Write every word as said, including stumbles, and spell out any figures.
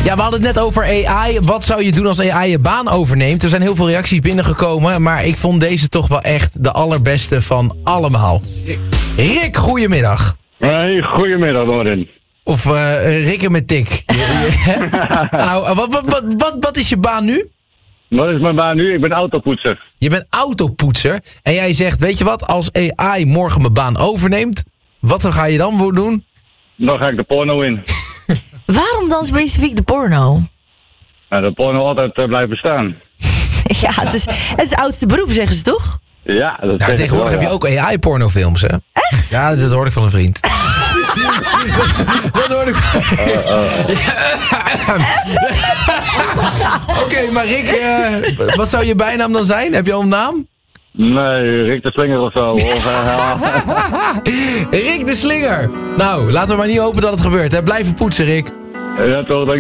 Ja, we hadden het net over A I. Wat zou je doen als A I je baan overneemt? Er zijn heel veel reacties binnengekomen, maar ik vond deze toch wel echt de allerbeste van allemaal. Rick, goedemiddag. Hey, goedemiddag, Noorden. Of uh, Rikken met tik. nou, wat, wat, wat, wat, wat is je baan nu? Wat is mijn baan nu? Ik ben autopoetser. Je bent autopoetser. En jij zegt, weet je wat, als A I morgen mijn baan overneemt, wat ga je dan doen? Dan ga ik de porno in. Waarom dan specifiek de porno? Nou, de porno altijd uh, blijft bestaan. Ja, het is, het is het oudste beroep, zeggen ze toch? Ja, dat nou, tegenwoordig wel, heb je ook A I-pornofilms, hè? Echt? Ja, dat hoorde ik van een vriend. dat hoorde ik van... Oké, okay, maar Rick, uh, wat zou je bijnaam dan zijn? Heb je al een naam? Nee, Rick de Slinger of zo. Of, uh, Rick de Slinger. Nou, laten we maar niet hopen dat het gebeurt, hè? Blijven poetsen, Rick. ja, toch,